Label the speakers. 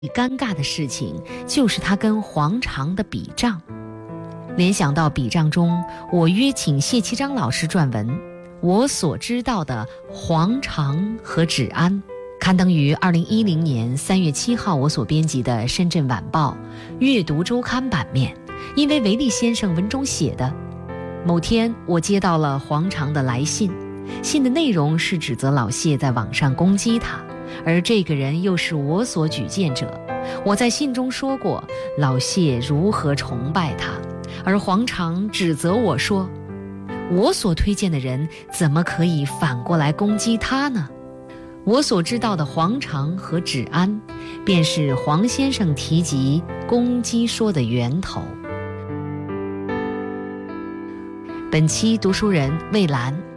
Speaker 1: 尴尬的事情就是他跟黄常的笔账。联想到笔账中我约请谢其章老师撰文我所知道的黄常和芷安，刊登于2010年3月7号我所编辑的《深圳晚报》阅读周刊版面，因为维利先生文中写的，某天我接到了黄常的来信，信的内容是指责老谢在网上攻击他，而这个人又是我所举荐者。我在信中说过老谢如何崇拜他，而黄常指责我说，我所推荐的人怎么可以反过来攻击他呢？我所知道的黄常和芷安，便是黄先生提及攻击说的源头。本期读书人魏兰